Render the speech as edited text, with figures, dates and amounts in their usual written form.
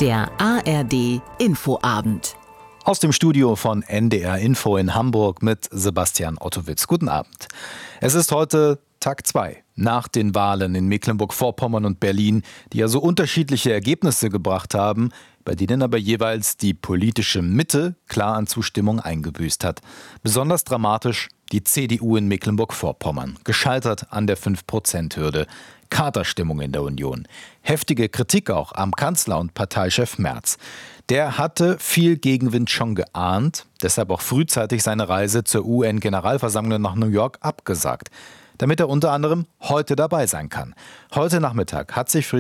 Der ARD Infoabend. Aus dem Studio von NDR Info in Hamburg mit Sebastian Ottowitz. Guten Abend. Es ist heute Tag 2 nach den Wahlen in Mecklenburg-Vorpommern und Berlin, die ja so unterschiedliche Ergebnisse gebracht haben, bei denen aber jeweils die politische Mitte klar an Zustimmung eingebüßt hat. Besonders dramatisch die CDU in Mecklenburg-Vorpommern, gescheitert an der 5%-Hürde. Katerstimmung in der Union. Heftige Kritik auch am Kanzler und Parteichef Merz. Der hatte viel Gegenwind schon geahnt, deshalb auch frühzeitig seine Reise zur UN-Generalversammlung nach New York abgesagt, damit er unter anderem heute dabei sein kann. Heute Nachmittag hat sich